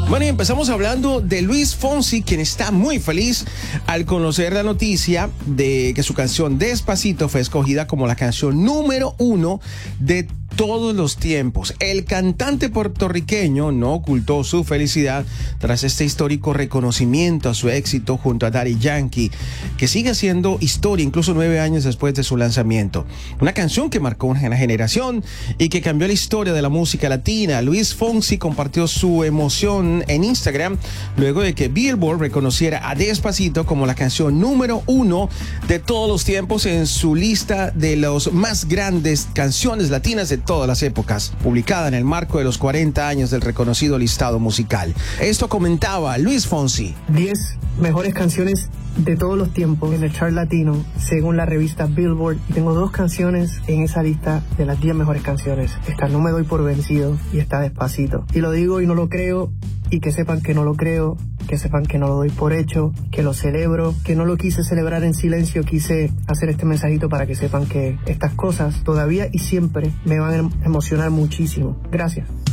Bueno, y empezamos hablando de Luis Fonsi, quien está muy feliz al conocer la noticia de que su canción Despacito fue escogida como la canción número 1 de todos los tiempos. El cantante puertorriqueño no ocultó su felicidad tras este histórico reconocimiento a su éxito junto a Daddy Yankee, que sigue haciendo historia incluso 9 años después de su lanzamiento. Una canción que marcó una generación y que cambió la historia de la música latina. Luis Fonsi compartió su emoción en Instagram luego de que Billboard reconociera a Despacito como la canción número 1 de todos los tiempos en su lista de las más grandes canciones latinas de todas las épocas, publicada en el marco de los 40 años del reconocido listado musical. Esto comentaba Luis Fonsi. 10 mejores canciones de todos los tiempos en el chart latino según la revista Billboard, y tengo 2 canciones en esa lista de las 10 mejores canciones. Está No Me Doy Por Vencido y está Despacito. Y lo digo y no lo creo, y que sepan que no lo creo, que sepan que no lo doy por hecho, que lo celebro, que no lo quise celebrar en silencio, quise hacer este mensajito para que sepan que estas cosas todavía y siempre me van a emocionar muchísimo. Gracias.